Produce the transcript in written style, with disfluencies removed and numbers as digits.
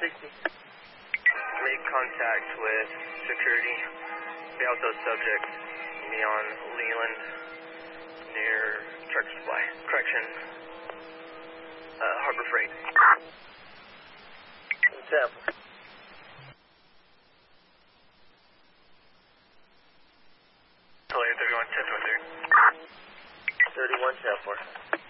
Make contact with security. The auto subject, me on Leland, near Truck Supply. Correction. Harbor Freight. Sample. 31 10 31 Sample.